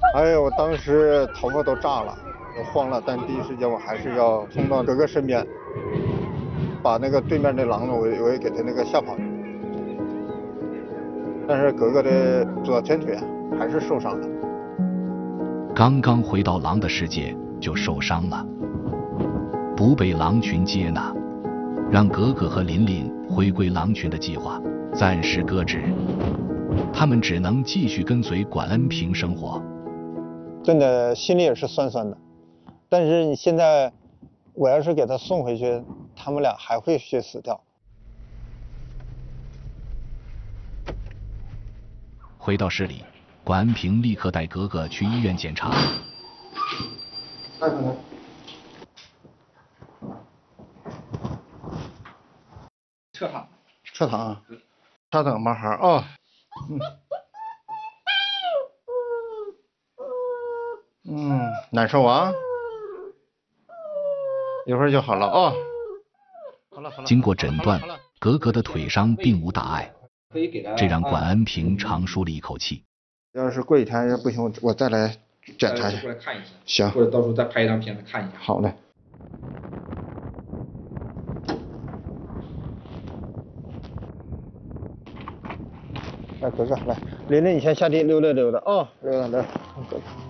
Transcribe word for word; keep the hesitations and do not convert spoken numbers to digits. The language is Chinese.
哎呦，我当时头发都炸了，都慌了，但第一时间我还是要冲到哥哥身边，把那个对面的狼呢，我我也给他那个吓跑。但是哥哥的左前腿啊还是受伤了。 刚刚回到狼的世界就受伤了，不被狼群接纳，让格格和琳琳回归狼群的计划暂时搁置，他们只能继续跟随管恩平生活。 真的心里也是酸酸的，但是你现在我要是给他送回去，他们俩还会去死掉。 回到市里，管恩平立刻带格格去医院检查。 来来来， 侧躺， 侧躺啊，稍等毛孩啊、哦，嗯，嗯，难受啊，一会儿就好了啊、哦。好了好了。 经过诊断，格格的腿上并无大碍，这让管恩平长舒了一口气。 要是过几天要不行，我再来检查一下。 过来看一下。 行。 或者到时候再拍一张片子看一下。 好嘞。来，格格，来，琳琳，你先下地溜达溜达啊、哦，溜达溜达。